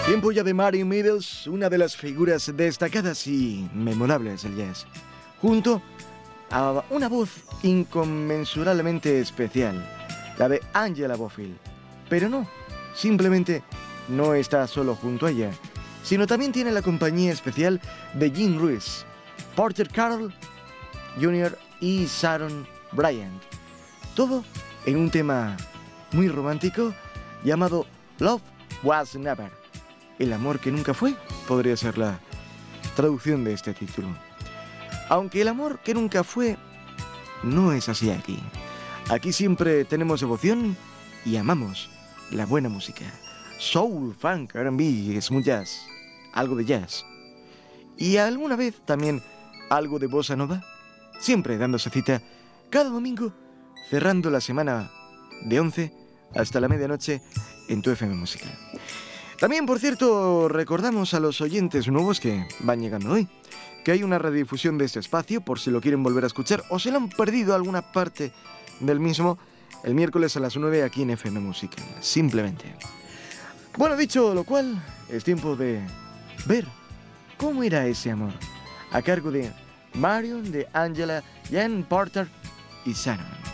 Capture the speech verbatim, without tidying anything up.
Tiempo ya de Marion Meadows, una de las figuras destacadas y memorables del jazz, junto a una voz inconmensurablemente especial, la de Angela Bofill. Pero no, simplemente no está solo junto a ella, sino también tiene la compañía especial de Jim Reeves, Porter Carroll junior y Sharon Bryant. Todo en un tema muy romántico llamado Love Was Never. El amor que nunca fue, podría ser la traducción de este título. Aunque el amor que nunca fue, no es así aquí. Aquí siempre tenemos devoción y amamos la buena música. Soul, funk, R and B, smooth jazz, algo de jazz. Y alguna vez también algo de bossa nova. Siempre dándose cita cada domingo, cerrando la semana de once hasta la medianoche en tu F M Música. También, por cierto, recordamos a los oyentes nuevos que van llegando hoy que hay una redifusión de este espacio por si lo quieren volver a escuchar o se lo han perdido alguna parte del mismo el miércoles a las nueve aquí en F M Música, simplemente. Bueno, dicho lo cual, es tiempo de ver cómo era ese amor, a cargo de Marion, de Angela, Jan Porter y Shannon.